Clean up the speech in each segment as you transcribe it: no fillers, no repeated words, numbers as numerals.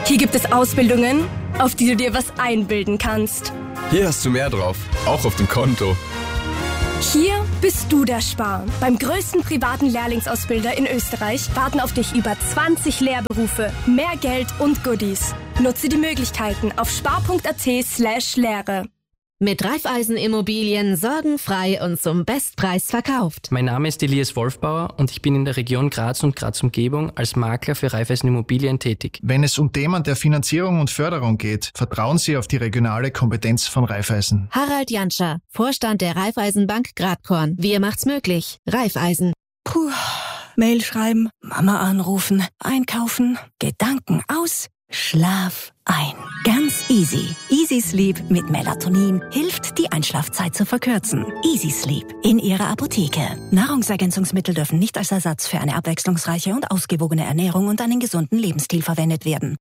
Hier gibt es Ausbildungen, auf die du dir was einbilden kannst. Hier hast du mehr drauf, auch auf dem Konto. Hier bist du der Spar. Beim größten privaten Lehrlingsausbilder in Österreich warten auf dich über 20 Lehrberufe, mehr Geld und Goodies. Nutze die Möglichkeiten auf spar.at/Lehre. Mit Raiffeisen Immobilien sorgenfrei und zum Bestpreis verkauft. Mein Name ist Elias Wolfbauer und ich bin in der Region Graz und Graz-Umgebung als Makler für Raiffeisen Immobilien tätig. Wenn es um Themen der Finanzierung und Förderung geht, vertrauen Sie auf die regionale Kompetenz von Raiffeisen. Harald Janscher, Vorstand der Raiffeisenbank Gradkorn. Wir macht's möglich. Raiffeisen. Puh, Mail schreiben, Mama anrufen, einkaufen, Gedanken aus, Schlaf ein. Ganz easy. Easy Sleep mit Melatonin hilft, die Einschlafzeit zu verkürzen. Easy Sleep in Ihrer Apotheke. Nahrungsergänzungsmittel dürfen nicht als Ersatz für eine abwechslungsreiche und ausgewogene Ernährung und einen gesunden Lebensstil verwendet werden.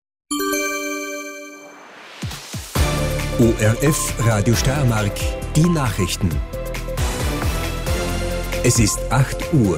ORF Radio Steiermark, die Nachrichten. Es ist 8 Uhr.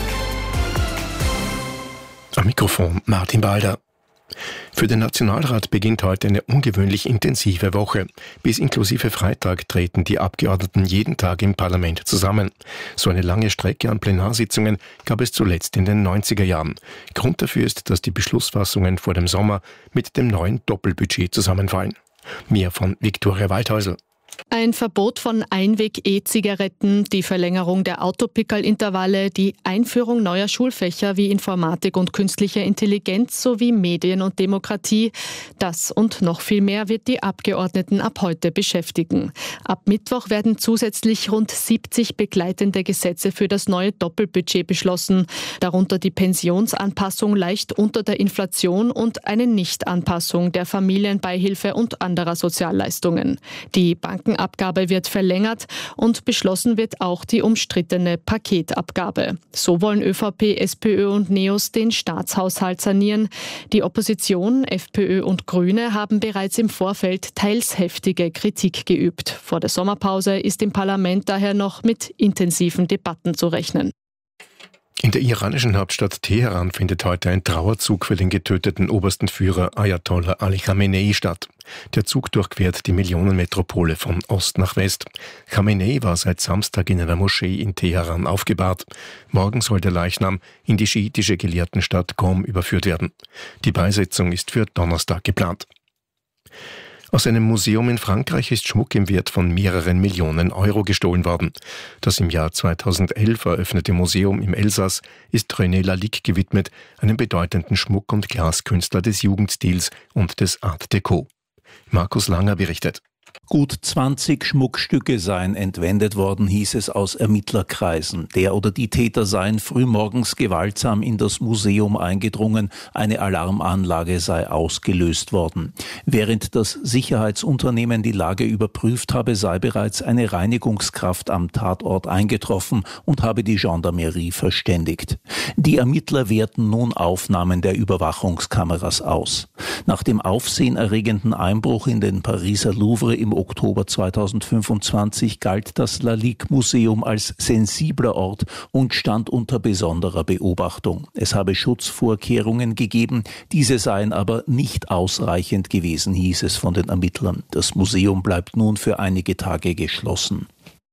Am Mikrofon Martin Balder. Für den Nationalrat beginnt heute eine ungewöhnlich intensive Woche. Bis inklusive Freitag treten die Abgeordneten jeden Tag im Parlament zusammen. So eine lange Strecke an Plenarsitzungen gab es zuletzt in den 90er Jahren. Grund dafür ist, dass die Beschlussfassungen vor dem Sommer mit dem neuen Doppelbudget zusammenfallen. Mehr von Viktoria Waldhäusl. Ein Verbot von Einweg-E-Zigaretten, die Verlängerung der Autopickerl-Intervalle, die Einführung neuer Schulfächer wie Informatik und künstliche Intelligenz sowie Medien und Demokratie. Das und noch viel mehr wird die Abgeordneten ab heute beschäftigen. Ab Mittwoch werden zusätzlich rund 70 begleitende Gesetze für das neue Doppelbudget beschlossen, darunter die Pensionsanpassung leicht unter der Inflation und eine Nichtanpassung der Familienbeihilfe und anderer Sozialleistungen. Die Bankenabgabe wird verlängert und beschlossen wird auch die umstrittene Paketabgabe. So wollen ÖVP, SPÖ und NEOS den Staatshaushalt sanieren. Die Opposition, FPÖ und Grüne haben bereits im Vorfeld teils heftige Kritik geübt. Vor der Sommerpause ist im Parlament daher noch mit intensiven Debatten zu rechnen. In der iranischen Hauptstadt Teheran findet heute ein Trauerzug für den getöteten obersten Führer Ayatollah Ali Khamenei statt. Der Zug durchquert die Millionenmetropole von Ost nach West. Khamenei war seit Samstag in einer Moschee in Teheran aufgebahrt. Morgen soll der Leichnam in die schiitische Gelehrtenstadt Qom überführt werden. Die Beisetzung ist für Donnerstag geplant. Aus einem Museum in Frankreich ist Schmuck im Wert von mehreren Millionen Euro gestohlen worden. Das im Jahr 2011 eröffnete Museum im Elsass ist René Lalique gewidmet, einem bedeutenden Schmuck- und Glaskünstler des Jugendstils und des Art Deco. Markus Langer berichtet. Gut 20 Schmuckstücke seien entwendet worden, hieß es aus Ermittlerkreisen. Der oder die Täter seien frühmorgens gewaltsam in das Museum eingedrungen, eine Alarmanlage sei ausgelöst worden. Während das Sicherheitsunternehmen die Lage überprüft habe, sei bereits eine Reinigungskraft am Tatort eingetroffen und habe die Gendarmerie verständigt. Die Ermittler werten nun Aufnahmen der Überwachungskameras aus. Nach dem aufsehenerregenden Einbruch in den Pariser Louvre im Oktober 2025 galt das Lalique-Museum als sensibler Ort und stand unter besonderer Beobachtung. Es habe Schutzvorkehrungen gegeben, diese seien aber nicht ausreichend gewesen, hieß es von den Ermittlern. Das Museum bleibt nun für einige Tage geschlossen.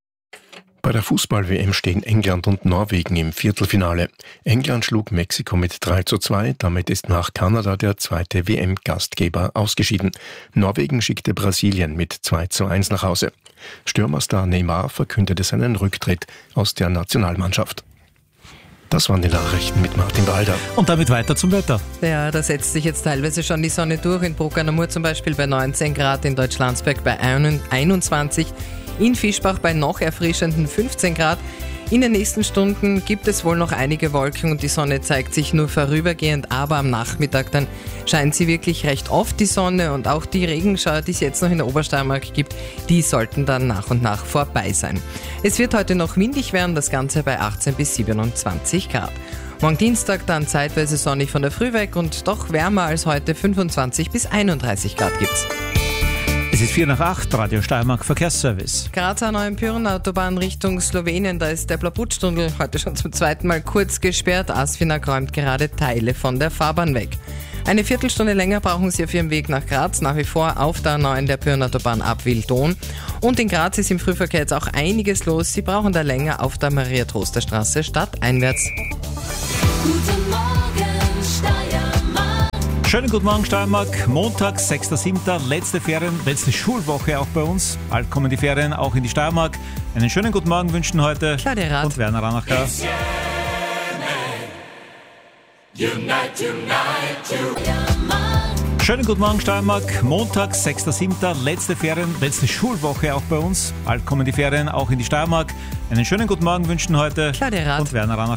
Bei der Fußball-WM stehen England und Norwegen im Viertelfinale. England schlug Mexiko mit 3:2, damit ist nach Kanada der zweite WM-Gastgeber ausgeschieden. Norwegen schickte Brasilien mit 2:1 nach Hause. Stürmerstar Neymar verkündete seinen Rücktritt aus der Nationalmannschaft. Das waren die Nachrichten mit Martin Balder. Und damit weiter zum Wetter. Ja, da setzt sich jetzt teilweise schon die Sonne durch. In Bruck an der Mur zum Beispiel bei 19 Grad, in Deutschlandsberg bei 21, in Fischbach bei noch erfrischenden 15 Grad. In den nächsten Stunden gibt es wohl noch einige Wolken und die Sonne zeigt sich nur vorübergehend, aber am Nachmittag dann scheint sie wirklich recht oft, die Sonne, und auch die Regenschauer, die es jetzt noch in der Obersteiermark gibt, die sollten dann nach und nach vorbei sein. Es wird heute noch windig werden, das Ganze bei 18 bis 27 Grad. Morgen Dienstag dann zeitweise sonnig von der Früh weg und doch wärmer als heute, 25 bis 31 Grad gibt's. Es ist 7:04, Radio Steiermark Verkehrsservice. Grazer Neuenpyren-Autobahn Richtung Slowenien, da ist der Blabutsch-Tunnel heute schon zum zweiten Mal kurz gesperrt. Asfinag räumt gerade Teile von der Fahrbahn weg. Eine Viertelstunde länger brauchen Sie auf Ihrem Weg nach Graz, nach wie vor auf der A9 der Pyreneeautobahn ab Wildon. Und in Graz ist im Frühverkehr jetzt auch einiges los. Sie brauchen da länger auf der Maria-Troster-Straße stadteinwärts. Guten Morgen, Steiermark. Schönen guten Morgen, Steiermark. Montag, 6.7., letzte Schulwoche auch bei uns. Bald kommen die Ferien auch in die Steiermark. Einen schönen guten Morgen wünschen heute Claudia Rath und Werner Ranacher. Schönen guten Morgen, Steiermark. Montag, 6.7., letzte Schulwoche auch bei uns. Bald kommen die Ferien auch in die Steiermark. Einen schönen guten Morgen wünschen heute Claudia Rath und Werner Ranacher.